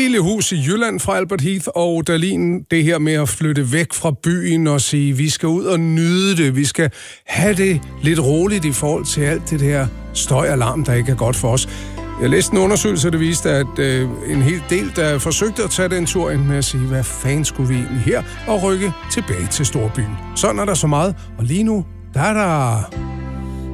lille hus i Jylland fra Albert Heath og Dahlin. Det her med at flytte væk fra byen og sige, vi skal ud og nyde det. Vi skal have det lidt roligt i forhold til alt det her støj og larm, der ikke er godt for os. Jeg læste en undersøgelse, der viste, at en hel del, der forsøgte at tage den tur ind med at sige, hvad fanden skulle vi egentlig her, og rykke tilbage til storbyen. Sådan er der så meget, og lige nu, der er der